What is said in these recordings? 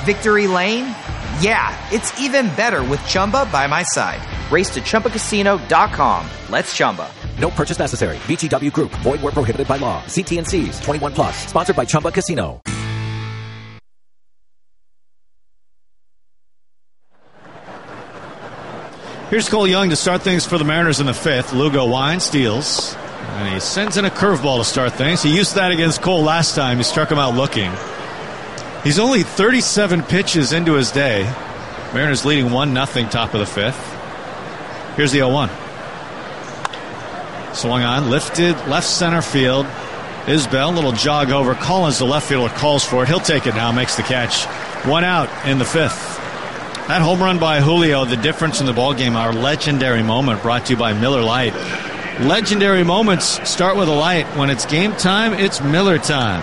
Victory lane? Yeah, it's even better with Chumba by my side. Race to ChumbaCasino.com. Let's Chumba. No purchase necessary. VGW Group. Void where prohibited by law. See T&Cs. 21 plus. Sponsored by Chumba Casino. Here's Cole Young to start things for the Mariners in the fifth. Lugo winds, steals, and he sends in a curveball to start things. He used that against Cole last time. He struck him out looking. He's only 37 pitches into his day. Mariners leading 1-0 top of the fifth. Here's the 0-1. Swung on, lifted, left center field. Isbell, little jog over. Collins, the left fielder, calls for it. He'll take it now, makes the catch. 1 out in the fifth. That home run by Julio, the difference in the ballgame, our legendary moment brought to you by Miller Lite. Legendary moments start with a light. When it's game time, it's Miller time.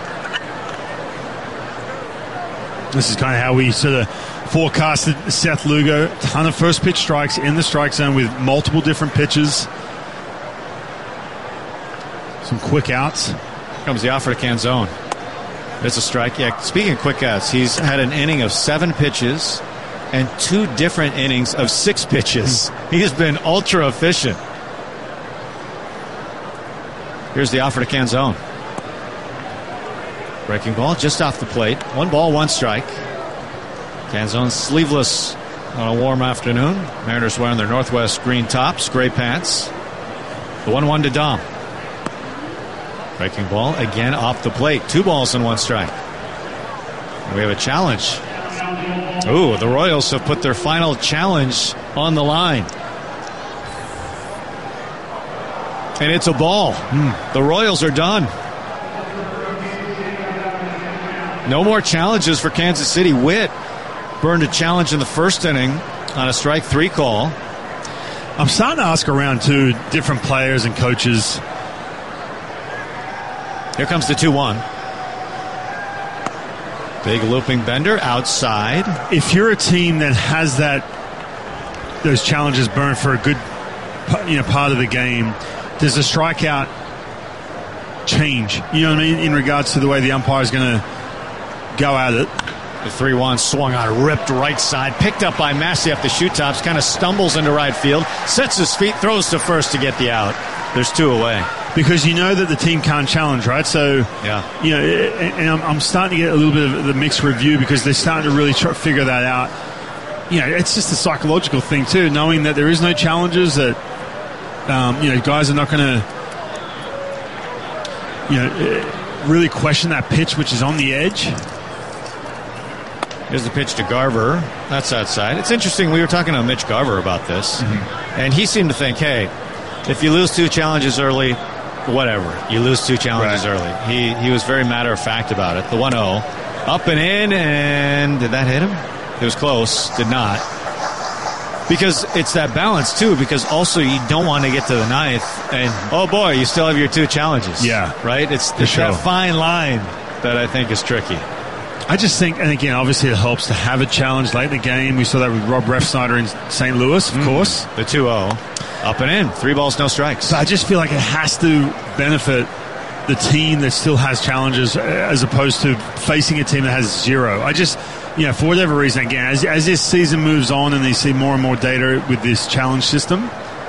This is kind of how we sort of forecasted Seth Lugo. Ton of first pitch strikes in the strike zone with multiple different pitches. Some quick outs. Comes the offer to Canzone. It's a strike. Yeah, speaking of quick outs, he's had an inning of 7 pitches and 2 different innings of 6 pitches. He has been ultra efficient. Here's the offer to Canzone. Breaking ball just off the plate. 1 ball, 1 strike. Canzone sleeveless on a warm afternoon. Mariners wearing their Northwest green tops, gray pants. The 1-1 to Dom. Breaking ball again off the plate. 2 balls and 1 strike. We have a challenge. Ooh, the Royals have put their final challenge on the line. And it's a ball. The Royals are done. No more challenges for Kansas City. Witt burned a challenge in the first inning on a strike 3 call. I'm starting to ask around to different players and coaches. Here comes the 2-1. Big looping bender outside. If you're a team that has those challenges burned for a good part of the game, does a strikeout change? You know what I mean? In regards to the way the umpire is going to go at it. The 3-1 swung on, ripped right side, picked up by Massey up the shoe tops, kind of stumbles into right field, sets his feet, throws to first to get the out. There's 2 away. Because you know that the team can't challenge, right? So, yeah. And I'm starting to get a little bit of the mixed review because they're starting to really try to figure that out. It's just a psychological thing too, knowing that there is no challenges, that guys are not going to really question that pitch, which is on the edge. Here's the pitch to Garver. That's outside. It's interesting. We were talking to Mitch Garver about this, and he seemed to think, hey, if you lose 2 challenges early, whatever. You lose 2 challenges early. He was very matter-of-fact about it. The 1-0. Up and in, and did that hit him? It was close. Did not. Because it's that balance, too, because also you don't want to get to the 9th, and, oh, boy, you still have your 2 challenges. Yeah. Right? It's that fine line that I think is tricky. I just think, and again, obviously it helps to have a challenge late in the game. We saw that with Rob Refsnyder in St. Louis, of course. The 2-0. Up and in. 3 balls, no strikes. So I just feel like it has to benefit the team that still has challenges as opposed to facing a team that has 0. I just, for whatever reason, again, as this season moves on and they see more and more data with this challenge system.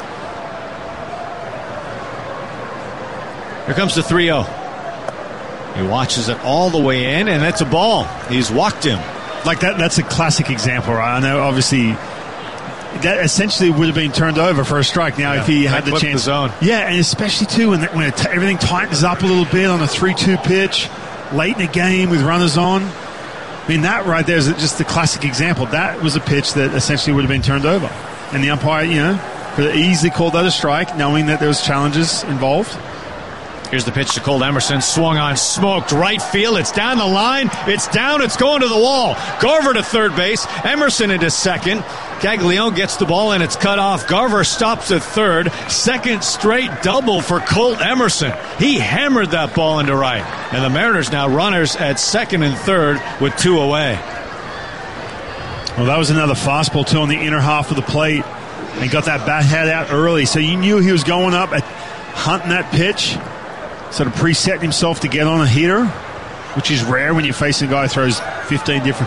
Here comes the 3-0. He watches it all the way in, and it's a ball. He's walked him. Like that's a classic example, right? I know, obviously, that essentially would have been turned over for a strike. Now, if he had the chance. The zone. Yeah, and especially, too, when everything tightens up a little bit on a 3-2 pitch, late in the game with runners on. I mean, that right there is just the classic example. That was a pitch that essentially would have been turned over. And the umpire, could have easily called that a strike, knowing that there was challenges involved. Here's the pitch to Cole Emerson. Swung on, smoked right field. It's down the line. It's down. It's going to the wall. Garver to third base. Emerson into second. Caglione gets the ball, and it's cut off. Garver stops at third. Second straight double for Colt Emerson. He hammered that ball into right. And the Mariners now runners at second and third with 2 away. Well, that was another fastball, too, on the inner half of the plate. And got that bat head out early. So you knew he was going up at hunting that pitch. Sort of preset himself to get on a hitter, which is rare when you face a guy who throws 15 different